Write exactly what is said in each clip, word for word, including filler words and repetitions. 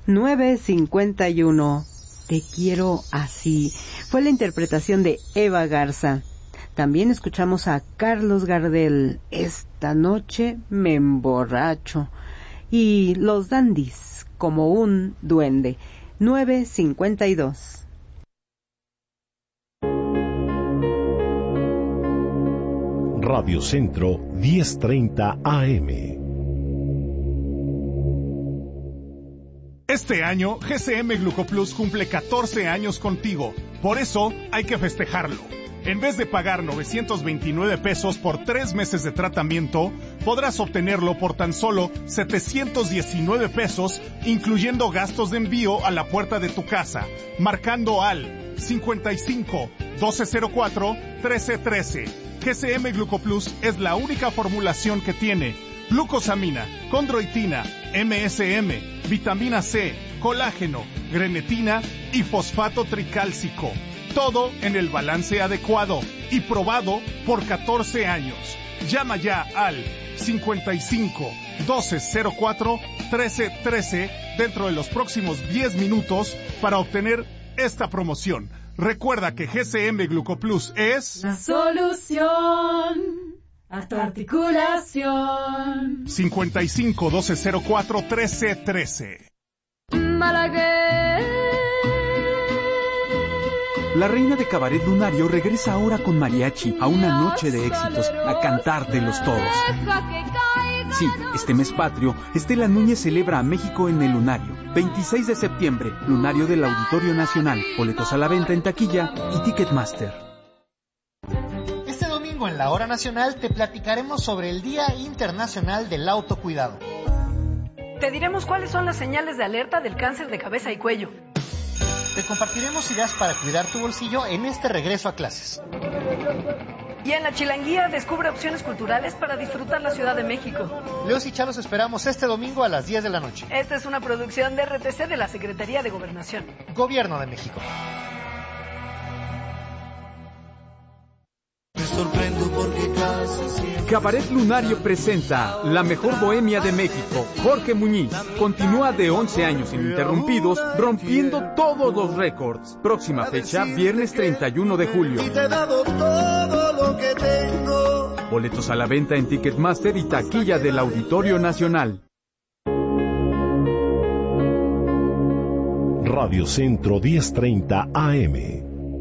nueve cincuenta y uno. Te quiero así. Fue la interpretación de Eva Garza. También escuchamos a Carlos Gardel, Esta noche me emborracho. Y Los Dandies, Como un duende. nueve cincuenta y dos. Radio Centro diez treinta A M. Este año, G C M Glucoplus cumple catorce años contigo. Por eso, hay que festejarlo. En vez de pagar novecientos veintinueve pesos por tres meses de tratamiento, podrás obtenerlo por tan solo setecientos diecinueve pesos, incluyendo gastos de envío a la puerta de tu casa, marcando al cincuenta y cinco, doce cero cuatro, trece trece. G C M Glucoplus es la única formulación que tiene glucosamina, condroitina, M S M, vitamina C, colágeno, grenetina y fosfato tricálcico. Todo en el balance adecuado y probado por catorce años. Llama ya al cincuenta y cinco, doce cero cuatro, trece trece dentro de los próximos diez minutos para obtener esta promoción. Recuerda que G C M Glucoplus es la solución a tu articulación. cincuenta y cinco, doce cero cuatro, trece trece. Malaguer. La reina de cabaret lunario regresa ahora con mariachi a una noche de éxitos, a cantar de los todos. Sí, este mes patrio, Estela Núñez celebra a México en el Lunario. veintiséis de septiembre, Lunario del Auditorio Nacional. Boletos a la venta en taquilla y Ticketmaster. Este domingo en la Hora Nacional te platicaremos sobre el Día Internacional del Autocuidado. Te diremos cuáles son las señales de alerta del cáncer de cabeza y cuello. Te compartiremos ideas para cuidar tu bolsillo en este regreso a clases. Y en la Chilanguía descubre opciones culturales para disfrutar la Ciudad de México. Leos y Chalos esperamos este domingo a las diez de la noche. Esta es una producción de R T C de la Secretaría de Gobernación. Gobierno de México. Me sorprendo porque casi siempre... Cabaret Lunario presenta La Mejor Bohemia de México. Jorge Muñiz continúa de once años ininterrumpidos, rompiendo todos los récords. Próxima fecha, viernes treinta y uno de julio. Y te he dado todo lo que tengo. Boletos a la venta en Ticketmaster y taquilla del Auditorio Nacional. Radio Centro diez treinta A M.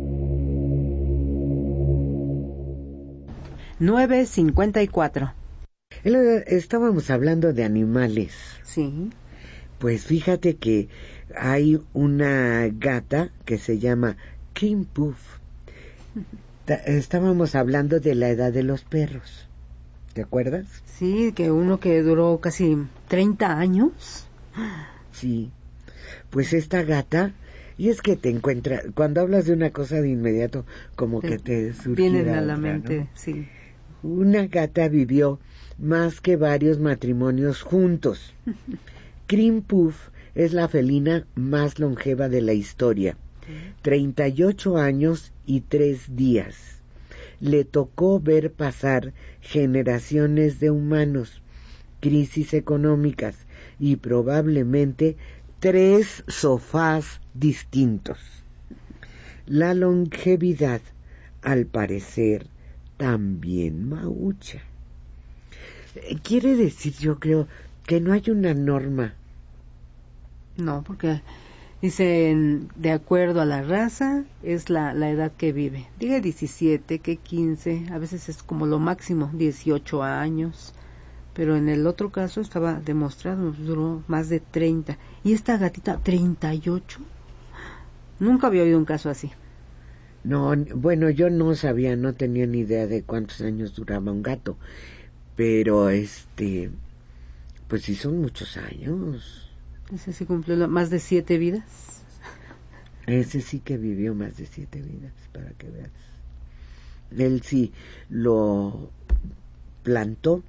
nueve cincuenta y cuatro. Estábamos hablando de animales. Sí. Pues fíjate que hay una gata que se llama Cream Puff. Estábamos hablando de la edad de los perros. ¿Te acuerdas? Sí, que uno que duró casi treinta años. Sí. Pues esta gata... Y es que te encuentra, cuando hablas de una cosa de inmediato, como te, que te surge. Vienen a la mente, ¿no? Sí. Una gata vivió más que varios matrimonios juntos. Cream Puff es la felina más longeva de la historia. treinta y ocho años y tres días. Le tocó ver pasar generaciones de humanos, crisis económicas y probablemente tres sofás distintos. La longevidad, al parecer, también maucha. Quiere decir, yo creo, que no hay una norma. No, porque dicen, de acuerdo a la raza, es la, la edad que vive. Diga diecisiete, que quince, a veces es como lo máximo, dieciocho años. Pero en el otro caso estaba demostrado, duró más de treinta. ¿Y esta gatita, treinta y ocho? Nunca había oído un caso así. No, bueno, yo no sabía, no tenía ni idea de cuántos años duraba un gato. Pero, este, pues sí son muchos años. Ese sí cumplió más de siete vidas. Ese sí que vivió más de siete vidas, para que veas. Él sí lo plantó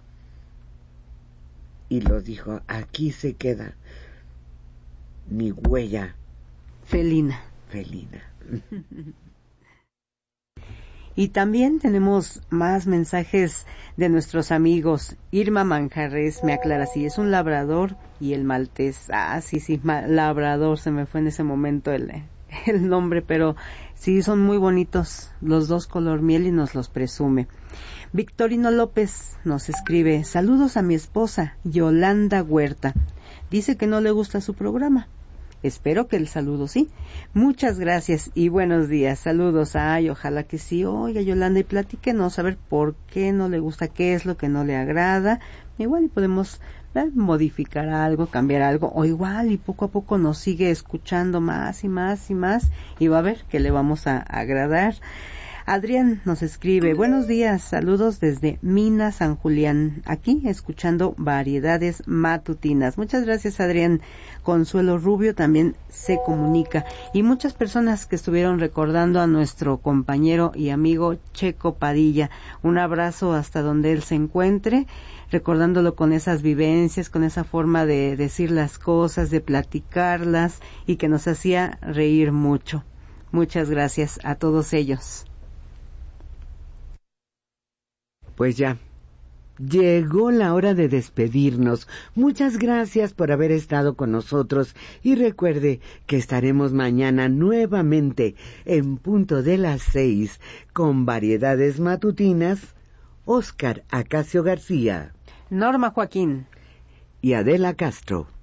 y lo dijo, aquí se queda mi huella felina. Felina. Y también tenemos más mensajes de nuestros amigos. Irma Manjarres me aclara, sí, es un labrador y el maltés. Ah, sí, sí, ma- labrador, se me fue en ese momento el, el nombre, pero sí, son muy bonitos, los dos color miel y nos los presume. Victorino López nos escribe, saludos a mi esposa, Yolanda Huerta. Dice que no le gusta su programa. Espero que el saludo sí. Muchas gracias y buenos días. Saludos. Ay, ojalá que sí. Oiga, Yolanda, y platíquenos a ver por qué no le gusta, qué es lo que no le agrada. Igual y podemos ¿ver? modificar algo, cambiar algo, o igual y poco a poco nos sigue escuchando más y más y más y va a ver que le vamos a agradar. Adrián nos escribe, buenos días, saludos desde Mina, San Julián, aquí escuchando Variedades Matutinas. Muchas gracias, Adrián. Consuelo Rubio también se comunica. Y muchas personas que estuvieron recordando a nuestro compañero y amigo Checo Padilla. Un abrazo hasta donde él se encuentre, recordándolo con esas vivencias, con esa forma de decir las cosas, de platicarlas y que nos hacía reír mucho. Muchas gracias a todos ellos. Pues ya, llegó la hora de despedirnos. Muchas gracias por haber estado con nosotros y recuerde que estaremos mañana nuevamente en punto de las seis con Variedades Matutinas, Óscar Acacio García, Norma Joaquín y Adela Castro.